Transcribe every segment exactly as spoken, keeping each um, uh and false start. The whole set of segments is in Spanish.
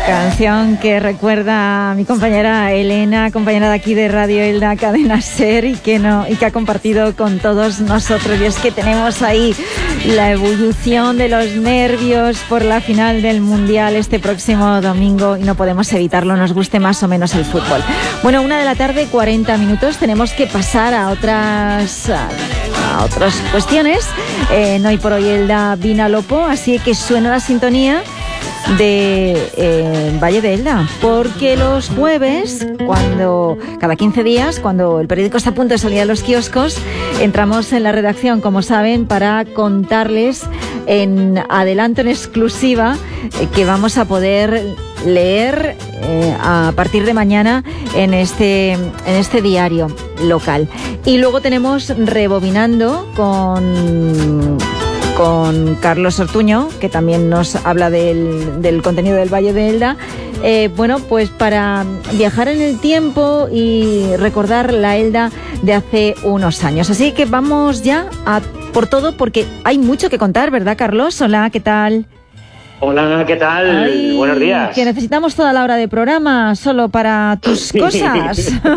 Canción que recuerda a mi compañera Elena, compañera de aquí de Radio Elda, Cadena Ser, y que no y que ha compartido con todos nosotros. Y es que tenemos ahí la evolución de los nervios por la final del Mundial este próximo domingo y no podemos evitarlo, nos guste más o menos el fútbol. Bueno, una de la tarde, cuarenta minutos, tenemos que pasar a otras a, a otras cuestiones. Eh, no hay por hoy Elda Vinalopó, así que suena la sintonía de eh, Valle de Elda, porque los jueves, cuando cada quince días, cuando el periódico está a punto de salir a los kioscos, entramos en la redacción, como saben, para contarles en adelanto, en exclusiva, eh, que vamos a poder leer eh, a partir de mañana en este, en este diario local. Y luego tenemos Rebobinando con... con Carlos Ortuño, que también nos habla del, del contenido del Valle de Elda, eh, bueno, pues para viajar en el tiempo y recordar la Elda de hace unos años. Así que vamos ya a por todo, porque hay mucho que contar, ¿verdad, Carlos? Hola, ¿qué tal? Hola, ¿qué tal? Ay, buenos días. Que necesitamos toda la hora de programa solo para tus cosas.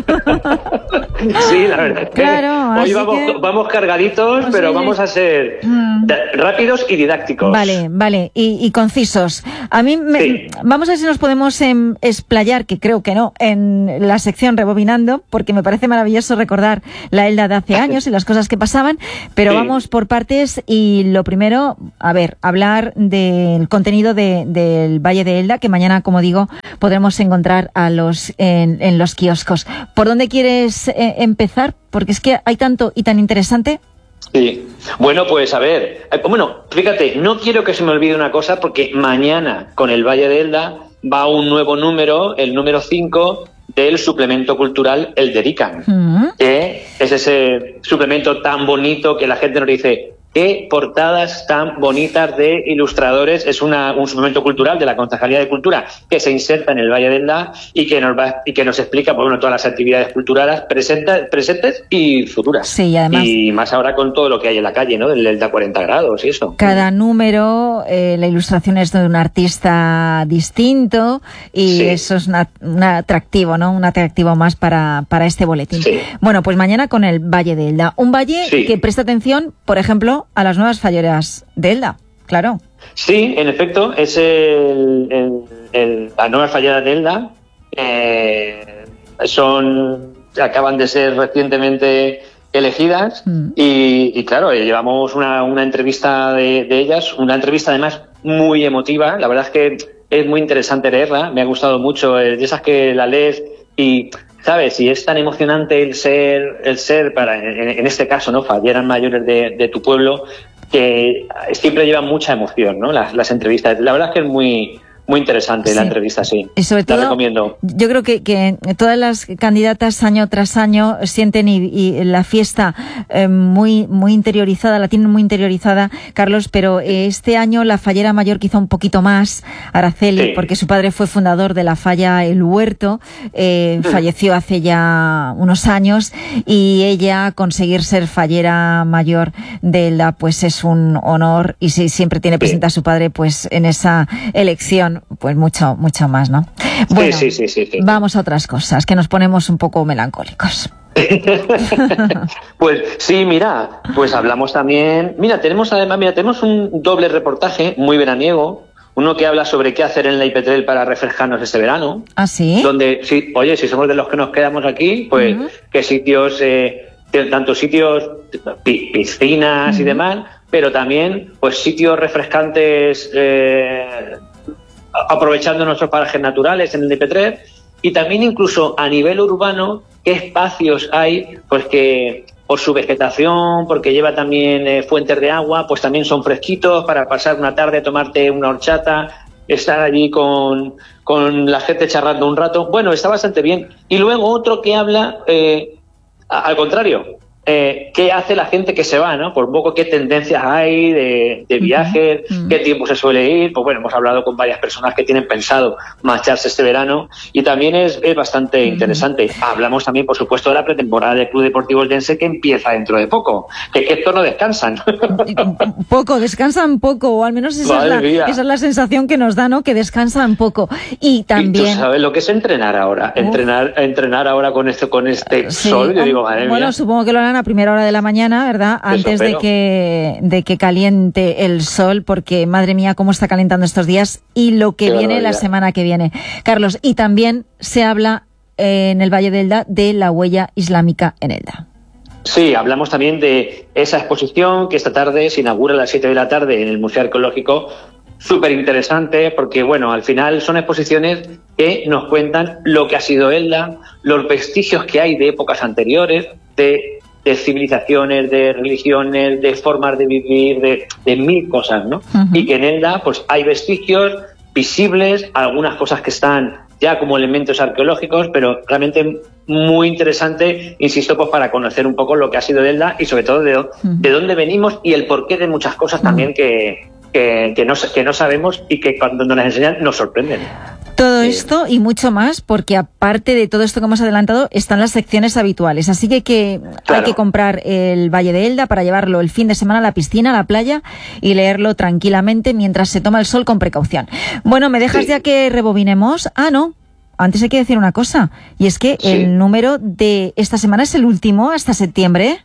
Sí, la verdad. Claro, hoy vamos, que... vamos cargaditos, pues pero sí, vamos a ser mm. rápidos y didácticos. Vale, vale, y, y concisos. A mí, me... sí. Vamos a ver si nos podemos em, explayar, que creo que no, en la sección Rebobinando, porque me parece maravilloso recordar la Elda de hace años y las cosas que pasaban, pero sí, vamos por partes. Y lo primero, a ver, hablar del contenido De, del Valle de Elda, que mañana, como digo, podremos encontrar a los en, en los kioscos. ¿Por dónde quieres eh, empezar? Porque es que hay tanto y tan interesante. Sí, bueno, pues a ver, bueno, fíjate, no quiero que se me olvide una cosa, porque mañana con el Valle de Elda va un nuevo número, el número cinco del suplemento cultural El Dedican, uh-huh. que es ese suplemento tan bonito que la gente nos dice: qué portadas tan bonitas de ilustradores. Es una, un suplemento cultural de la Concejalía de Cultura que se inserta en el Valle de Elda y que nos va y que nos explica, pues, bueno, todas las actividades culturales presentes, presentes y futuras. Sí, y además, y más ahora con todo lo que hay en la calle, ¿no? Del Elda cuarenta grados y eso. Cada número, eh, la ilustración es de un artista distinto y sí, eso es una, un atractivo, ¿no? Un atractivo más para, para este boletín. Sí. Bueno, pues mañana con el Valle de Elda. Un valle sí, que presta atención, por ejemplo, a las nuevas falleras de Elda, claro. Sí, en efecto, es el, el, el, las nuevas falleras de Elda. Eh, son, acaban de ser recientemente elegidas mm. y, y claro, llevamos una, una entrevista de, de ellas, una entrevista además muy emotiva. La verdad es que es muy interesante leerla, me ha gustado mucho, de esas que la lees y... ¿Sabes? Y es tan emocionante el ser, el ser para, en, en este caso, ¿no? Falleras mayores de, de tu pueblo, que siempre llevan mucha emoción, ¿no? Las, las entrevistas. La verdad es que es muy, muy interesante, sí, la entrevista, sí. Y sobre todo, la recomiendo. Yo creo que, que todas las candidatas año tras año sienten y, y la fiesta eh, muy, muy interiorizada, la tienen muy interiorizada, Carlos, pero eh, este año la fallera mayor quizá un poquito más, Araceli, sí, porque su padre fue fundador de la falla El Huerto, eh, sí, falleció hace ya unos años, y ella conseguir ser fallera mayor de la, pues es un honor, y si siempre tiene presente, sí, a su padre, pues en esa elección, pues mucho, mucho más, ¿no? Bueno, sí, sí, sí, sí. Vamos a otras cosas, que nos ponemos un poco melancólicos. Pues sí, mira, pues hablamos también, mira, tenemos además, mira, tenemos un doble reportaje muy veraniego, uno que habla sobre qué hacer en la Ipetrel para refrescarnos este verano. ¿Ah, sí? Donde, sí, oye, si somos de los que nos quedamos aquí, pues uh-huh. qué sitios, eh, tantos sitios, piscinas uh-huh. y demás, pero también, pues sitios refrescantes, eh, aprovechando nuestros parajes naturales en el Ipetrel, y también incluso a nivel urbano, qué espacios hay, pues que por su vegetación, porque lleva también eh, fuentes de agua, pues también son fresquitos para pasar una tarde, tomarte una horchata, estar allí con, con la gente charlando un rato. Bueno, está bastante bien. Y luego otro que habla, eh, al contrario, eh, qué hace la gente que se va, ¿no? Por un poco qué tendencias hay de, de viajes, uh-huh. qué tiempo se suele ir. Pues bueno, hemos hablado con varias personas que tienen pensado marcharse este verano y también es, es bastante uh-huh. interesante. Hablamos también, por supuesto, de la pretemporada del Club Deportivo Eldense que empieza dentro de poco. Que, que estos no descansan. Poco, descansan poco, o al menos esa es, la, esa es la sensación que nos da, ¿no? Que descansan poco. Y también... ¿Y tú sabes lo que es entrenar ahora? Uf. Entrenar entrenar ahora con este, con este sí. sol, yo digo, madre Bueno, mía. Supongo que lo harán a primera hora de la mañana, ¿verdad? Antes de que, de que caliente el sol, porque madre mía, cómo está calentando estos días y lo que Qué viene barbaridad. La semana que viene. Carlos, y también se habla eh, en el Valle de Elda de la huella islámica en Elda. Sí, hablamos también de esa exposición que esta tarde se inaugura a las siete de la tarde en el Museo Arqueológico. Súper interesante porque, bueno, al final son exposiciones que nos cuentan lo que ha sido Elda, los vestigios que hay de épocas anteriores, de, de civilizaciones, de religiones, de formas de vivir, de, de mil cosas, ¿no? Uh-huh. Y que en Elda pues hay vestigios visibles, algunas cosas que están ya como elementos arqueológicos, pero realmente muy interesante, insisto, pues para conocer un poco lo que ha sido Elda y sobre todo de, uh-huh. de dónde venimos y el porqué de muchas cosas uh-huh. también que... Que, que, no, que no sabemos y que cuando nos las enseñan nos sorprenden. Todo esto y mucho más, porque aparte de todo esto que hemos adelantado, están las secciones habituales. Así que, que claro. hay que comprar el Valle de Elda para llevarlo el fin de semana a la piscina, a la playa y leerlo tranquilamente mientras se toma el sol con precaución. Bueno, ¿me dejas sí. ya que rebobinemos? Ah, no. Antes hay que decir una cosa. Y es que sí. el número de esta semana es el último hasta septiembre.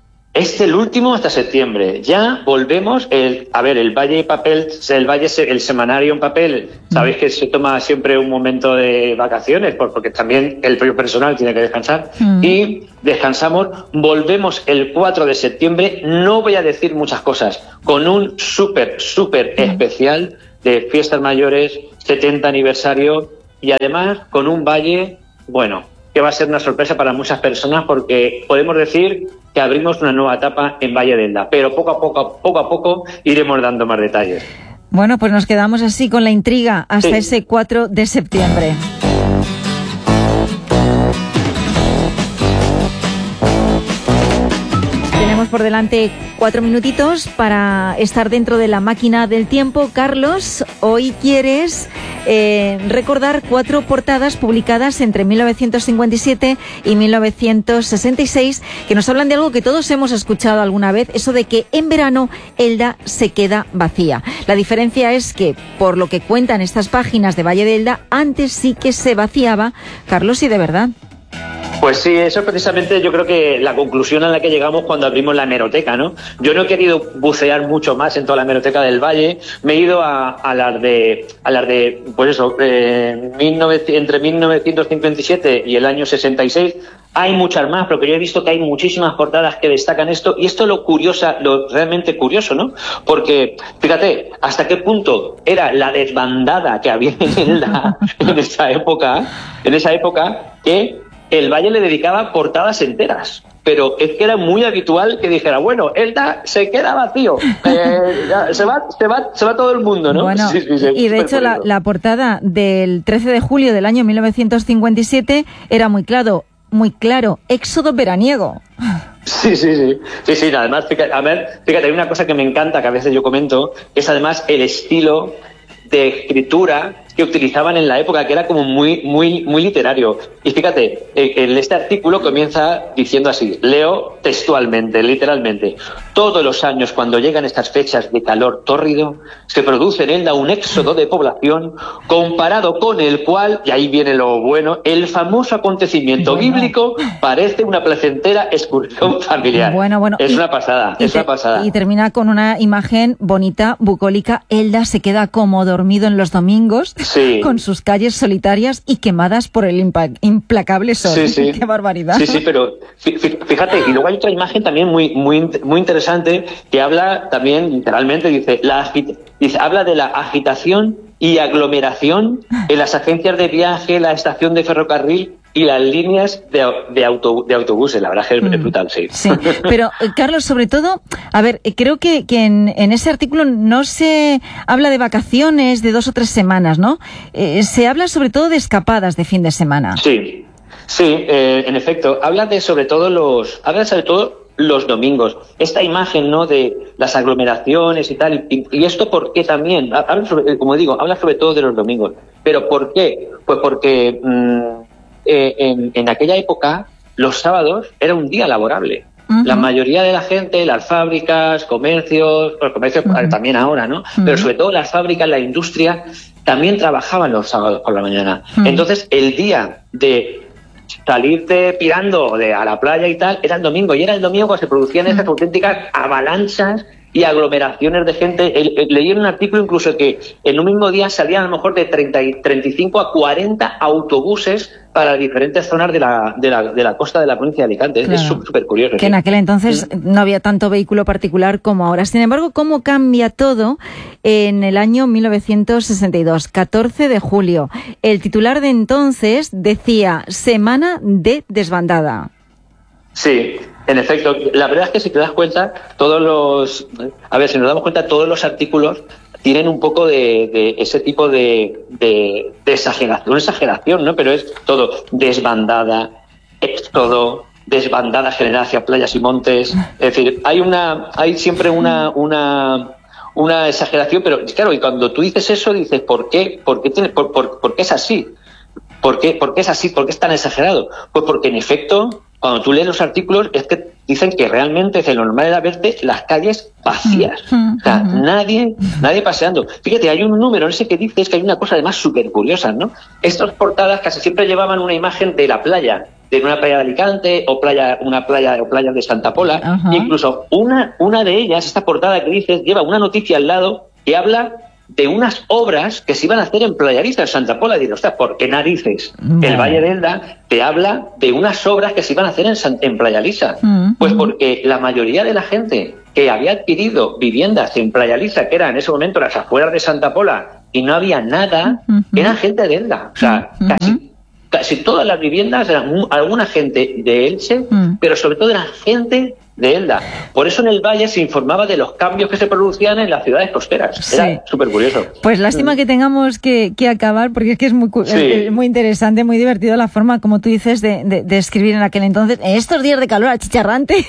Es el último hasta septiembre. Ya volvemos. El, a ver, el Valle Papel, el Valle, el semanario en papel, sabéis que se toma siempre un momento de vacaciones, porque también el propio personal tiene que descansar. Mm. Y descansamos. Volvemos el cuatro de septiembre. No voy a decir muchas cosas. Con un súper, súper mm. especial de Fiestas Mayores, setenta aniversario. Y además con un Valle, bueno, que va a ser una sorpresa para muchas personas porque podemos decir que abrimos una nueva etapa en Valle de Elda, pero poco a poco, poco a poco iremos dando más detalles. Bueno, pues nos quedamos así con la intriga hasta sí. ese cuatro de septiembre. Tenemos por delante cuatro minutitos para estar dentro de la máquina del tiempo. Carlos, hoy quieres eh, recordar cuatro portadas publicadas entre mil novecientos cincuenta y siete y mil novecientos sesenta y seis que nos hablan de algo que todos hemos escuchado alguna vez, eso de que en verano Elda se queda vacía. La diferencia es que, por lo que cuentan estas páginas de Valle de Elda, antes sí que se vaciaba. Carlos, ¿y de verdad? Pues sí, eso es precisamente yo creo que la conclusión a la que llegamos cuando abrimos la hemeroteca, ¿no? Yo no he querido bucear mucho más en toda la hemeroteca del Valle, me he ido a, a las de, a las de, pues eso, eh, mil novecientos, entre mil novecientos cincuenta y siete y el año sesenta y seis. Hay muchas más, porque yo he visto que hay muchísimas portadas que destacan esto, y esto es lo curiosa, lo realmente curioso, ¿no? Porque, fíjate, hasta qué punto era la desbandada que había en, la, en esa época, en esa época, que el Valle le dedicaba portadas enteras, pero es que era muy habitual que dijera, bueno, Elda se queda vacío, eh, ya, se va, se va, se va todo el mundo, ¿no? Bueno, sí, sí, sí, y de hecho la, la portada del trece de julio del año mil novecientos cincuenta y siete era muy claro, muy claro, éxodo veraniego. Sí, sí, sí, sí, sí, además, fíjate, a ver, fíjate, hay una cosa que me encanta, que a veces yo comento, que es además el estilo de escritura que utilizaban en la época, que era como muy, muy, muy literario. Y fíjate, en este artículo comienza diciendo así, leo textualmente, literalmente: todos los años cuando llegan estas fechas de calor tórrido, se produce en Elda un éxodo de población, comparado con el cual, y ahí viene lo bueno, el famoso acontecimiento bueno. bíblico parece una placentera excursión familiar. Bueno, bueno. Es y, una pasada, es te, una pasada. Y termina con una imagen bonita, bucólica. Elda se queda como dormido en los domingos, sí. con sus calles solitarias y quemadas por el impa- implacable sol. Sí, sí. ¡Qué barbaridad! Sí, sí, pero fíjate, y luego hay otra imagen también muy, muy, muy interesante que habla también, literalmente, dice, la agita- dice, habla de la agitación y aglomeración en las agencias de viaje, la estación de ferrocarril y las líneas de, de, auto, de autobuses. La verdad es que es mm. brutal, sí. Sí, pero Carlos, sobre todo, a ver, creo que, que en, en ese artículo no se habla de vacaciones de dos o tres semanas, ¿no? Eh, se habla sobre todo de escapadas de fin de semana. Sí, sí, eh, en efecto, habla de sobre todo los, habla sobre todo los domingos. Esta imagen, ¿no?, de las aglomeraciones y tal. Y, y esto, ¿por qué también? Habla sobre, como digo, habla sobre todo de los domingos. ¿Pero por qué? Pues porque mmm, eh, en, en aquella época los sábados era un día laborable. Uh-huh. La mayoría de la gente, las fábricas, comercios, los comercios uh-huh. también ahora, ¿no? Uh-huh. Pero sobre todo las fábricas, la industria, también trabajaban los sábados por la mañana. Uh-huh. Entonces, el día de salirte pirando de, a la playa y tal, era el domingo. Y era el domingo cuando se producían uh-huh. esas auténticas avalanchas y aglomeraciones de gente. El, el, leí en un artículo incluso que en un mismo día salían a lo mejor de treinta, treinta y cinco a cuarenta autobuses para diferentes zonas de la, de la, de la costa de la provincia de Alicante. Claro. Es súper curioso. Que ¿sí? en aquel entonces ¿sí? no había tanto vehículo particular como ahora. Sin embargo, ¿cómo cambia todo en el año mil novecientos sesenta y dos? catorce de julio. El titular de entonces decía Semana de Desbandada. Sí, en efecto. La verdad es que si te das cuenta, todos los... A ver, si nos damos cuenta, todos los artículos tienen un poco de, de ese tipo de, de, de exageración, exageración, ¿no? Pero es todo desbandada, éxodo, desbandada general hacia playas y montes. Es decir, hay una, hay siempre una, una, una exageración, pero claro, y cuando tú dices eso, dices, ¿por qué? ¿Por qué tiene, por, por, por qué es así? ¿Por qué, ¿Por qué es así? ¿Por qué es tan exagerado? Pues porque en efecto, cuando tú lees los artículos, es que dicen que realmente es lo normal era verte las calles vacías. O sea, nadie, nadie paseando. Fíjate, hay un número, ese que dice, es que hay una cosa además súper curiosa, ¿no? Estas portadas casi siempre llevaban una imagen de la playa, de una playa de Alicante, o playa, una playa, o playa de Santa Pola. Uh-huh. Incluso una, una de ellas, esta portada que dices, lleva una noticia al lado que habla de unas obras que se iban a hacer en Playa Lisa, en Santa Pola. Digo, ostras, ¿por qué narices? No. El Valle de Elda te habla de unas obras que se iban a hacer en, San, en Playa Lisa. Uh-huh. Pues porque la mayoría de la gente que había adquirido viviendas en Playa Lisa, que eran en ese momento las afueras de Santa Pola, y no había nada, uh-huh. eran gente de Elda. O sea, uh-huh. casi, casi todas las viviendas eran alguna gente de Elche, uh-huh. pero sobre todo eran gente de Elda. Por eso en el Valle se informaba de los cambios que se producían en las ciudades costeras. Sí. Era súper curioso. Pues lástima que tengamos que, que acabar, porque es que es muy, sí. es muy interesante, muy divertido la forma, como tú dices, de, de, de escribir en aquel entonces. En estos días de calor achicharrante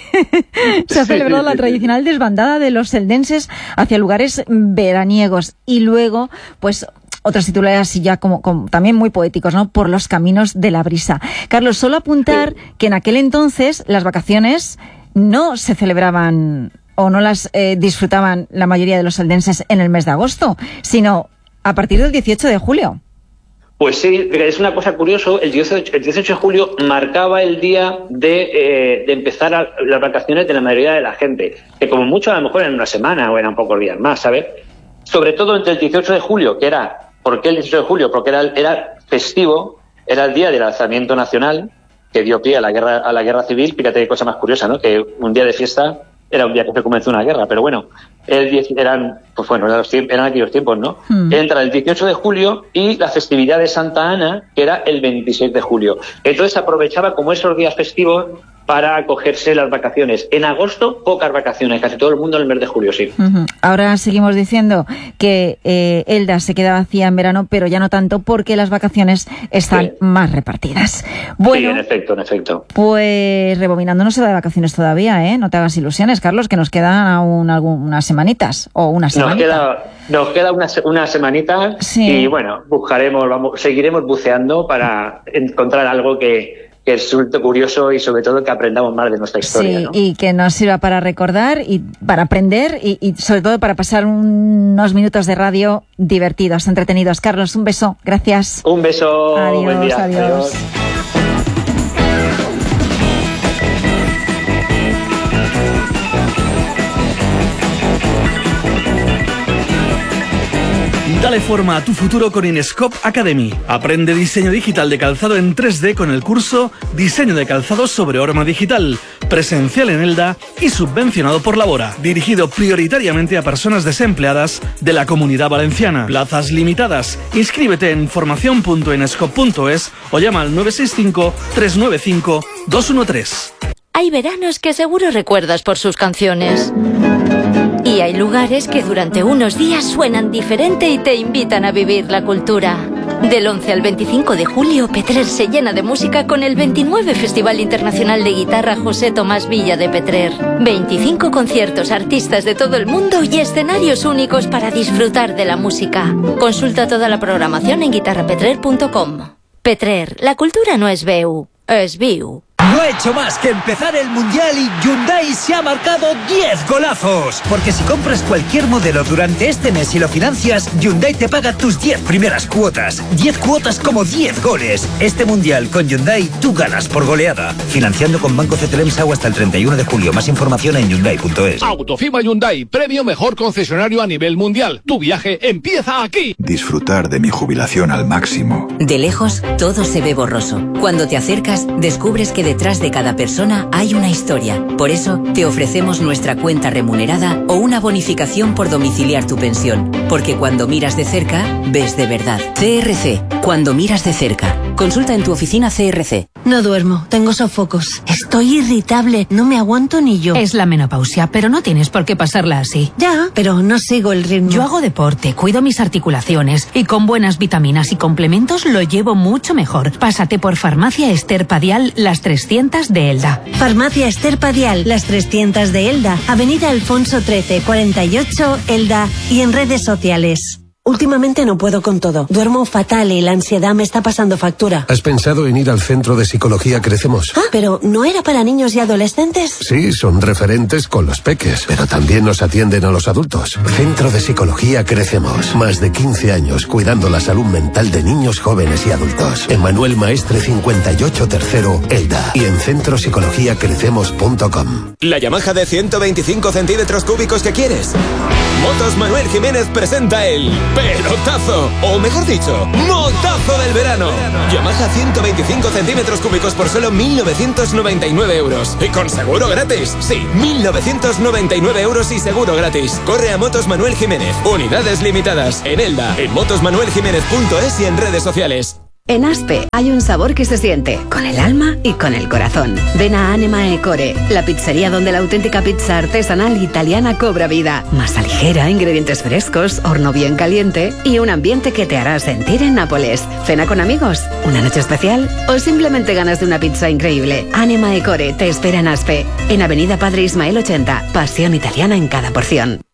se ha celebrado sí, sí, la tradicional sí. desbandada de los eldenses hacia lugares veraniegos. Y luego, pues... otros titulares así ya como, como también muy poéticos, ¿no? Por los caminos de la brisa. Carlos, solo apuntar sí. que en aquel entonces las vacaciones no se celebraban o no las eh, disfrutaban la mayoría de los eldenses en el mes de agosto, sino a partir del dieciocho de julio. Pues sí, es una cosa curiosa, el dieciocho, el dieciocho de julio marcaba el día de, eh, de empezar a, las vacaciones de la mayoría de la gente, que como mucho a lo mejor en una semana o eran pocos días más, ¿sabes? Sobre todo entre el dieciocho de julio, que era... ¿Por qué el dieciocho de julio? Porque era, era festivo, era el día del alzamiento nacional que dio pie a la guerra a la guerra civil. Fíjate qué cosa más curiosa, ¿no? Que un día de fiesta era un día que se comenzó una guerra, pero bueno, el diez, eran, pues bueno, eran, los tiempos, eran aquellos tiempos, ¿no? Mm. Entra el dieciocho de julio y la festividad de Santa Ana, que era el veintiséis de julio. Entonces aprovechaba como esos días festivos para acogerse las vacaciones. En agosto, pocas vacaciones, casi todo el mundo en el mes de julio, sí. Uh-huh. Ahora seguimos diciendo que eh, Elda se queda vacía en verano, pero ya no tanto porque las vacaciones están sí. más repartidas. Bueno, sí, en efecto, en efecto. Pues rebobinando no se va de vacaciones todavía, ¿eh? No te hagas ilusiones, Carlos, que nos quedan aún algunas semanitas o una semanita. Nos queda, nos queda una, una semanita sí. y bueno, buscaremos, vamos, seguiremos buceando para encontrar algo que que resulte curioso y sobre todo que aprendamos más de nuestra historia. Sí, ¿no? Y que nos sirva para recordar y para aprender y, y sobre todo para pasar unos minutos de radio divertidos, entretenidos. Carlos, un beso, gracias. Un beso, adiós, buen día. Adiós. Adiós. Dale forma a tu futuro con Inescope Academy. Aprende diseño digital de calzado en tres D con el curso Diseño de calzado sobre horma digital, presencial en Elda y subvencionado por Labora, dirigido prioritariamente a personas desempleadas de la Comunidad Valenciana. Plazas limitadas. Inscríbete en formación punto inescope punto es o llama al nueve seis cinco, tres nueve cinco, dos uno tres. Hay veranos que seguro recuerdas por sus canciones. Y hay lugares que durante unos días suenan diferente y te invitan a vivir la cultura. Del once al veinticinco de julio, Petrer se llena de música con el veintinueve Festival Internacional de Guitarra José Tomás Villa de Petrer. veinticinco conciertos, artistas de todo el mundo y escenarios únicos para disfrutar de la música. Consulta toda la programación en guitarra petrer punto com. Petrer, la cultura no es veu, es viu. No ha hecho más que empezar el Mundial y Hyundai se ha marcado diez golazos. Porque si compras cualquier modelo durante este mes y lo financias, Hyundai te paga tus diez primeras cuotas. diez cuotas como diez goles. Este Mundial con Hyundai tú ganas por goleada. Financiando con Banco Cetelemsau hasta el treinta y uno de julio. Más información en hyundai punto es. Autofima Hyundai, premio mejor concesionario a nivel mundial. Tu viaje empieza aquí. Disfrutar de mi jubilación al máximo. De lejos, todo se ve borroso. Cuando te acercas, descubres que detrás de cada persona hay una historia. Por eso, te ofrecemos nuestra cuenta remunerada o una bonificación por domiciliar tu pensión. Porque cuando miras de cerca, ves de verdad. C R C. Cuando miras de cerca. Consulta en tu oficina C R C. No duermo, tengo sofocos. Estoy irritable, no me aguanto ni yo. Es la menopausia, pero no tienes por qué pasarla así. Ya, pero no sigo el ritmo. Yo hago deporte, cuido mis articulaciones y con buenas vitaminas y complementos lo llevo mucho mejor. Pásate por Farmacia Ester Padial, Las trescientas de Elda. Farmacia Ester Padial, Las trescientas de Elda, Avenida Alfonso trece, cuarenta y ocho, Elda, y en redes sociales. Últimamente no puedo con todo. Duermo fatal y la ansiedad me está pasando factura. ¿Has pensado en ir al Centro de Psicología Crecemos? Ah, pero ¿no era para niños y adolescentes? Sí, son referentes con los peques, pero también nos atienden a los adultos. Centro de Psicología Crecemos. Más de quince años cuidando la salud mental de niños, jóvenes y adultos. En Manuel Maestre cincuenta y ocho Tercero, Elda. Y en centro psicología crecemos punto com. ¿La Yamaha de ciento veinticinco centímetros cúbicos que quieres? Motos Manuel Jiménez presenta el pelotazo, o mejor dicho, montazo del verano. Yamaha ciento veinticinco centímetros cúbicos por solo mil novecientos noventa y nueve euros. Y con seguro gratis. Sí, mil novecientos noventa y nueve euros y seguro gratis. Corre a Motos Manuel Jiménez. Unidades limitadas. En Elda, en motos manuel jiménez punto es y en redes sociales. En Aspe hay un sabor que se siente, con el alma y con el corazón. Ven a Anima e Core, la pizzería donde la auténtica pizza artesanal italiana cobra vida. Masa ligera, ingredientes frescos, horno bien caliente y un ambiente que te hará sentir en Nápoles. Cena con amigos, una noche especial o simplemente ganas de una pizza increíble. Anima e Core te espera en Aspe, en Avenida Padre Ismael ochenta. Pasión italiana en cada porción.